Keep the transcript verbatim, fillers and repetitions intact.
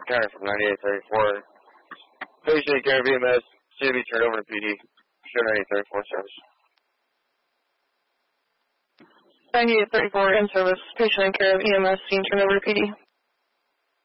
County from ninety-eight thirty-four. Patient in care of E M S, C to be turned over to P D. Show ninety-eight thirty-four service. ninety-eight thirty-four in service. Patient in care of E M S, being turned over to P D.